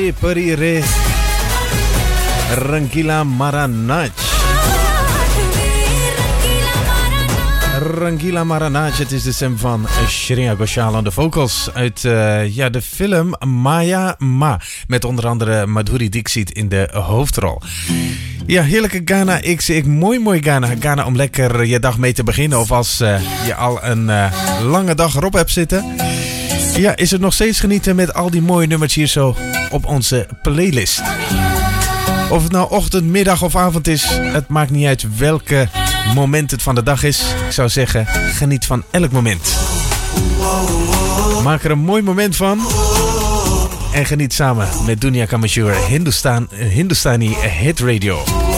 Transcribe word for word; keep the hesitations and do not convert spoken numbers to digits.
Re Pari Re Rangila Maranaj. Rangila Maranaj, het is de stem van Shreya Ghoshal aan de vocals uit uh, ja, de film Maya Ma. Met onder andere Madhuri Dixit in de hoofdrol. Ja, heerlijke Ghana. Ik zeg mooi mooi Ghana. Ghana om lekker je dag mee te beginnen. Of als uh, je al een uh, lange dag erop hebt zitten. Ja, is het nog steeds genieten met al die mooie nummers hier zo op onze playlist. Of het nou ochtend, middag of avond is, het maakt niet uit welke moment het van de dag is. Ik zou zeggen, geniet van elk moment. Maak er een mooi moment van. En geniet samen met Dunia Kamashur, Hindustan, Hindustani Hit Radio.